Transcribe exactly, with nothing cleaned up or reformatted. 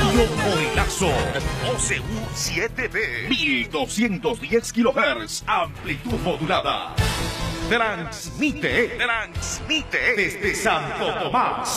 Radio Moinazo, O C U siete B, mil doscientos diez kilohertz, amplitud modulada. Transmite, transmite desde Santo Tomás.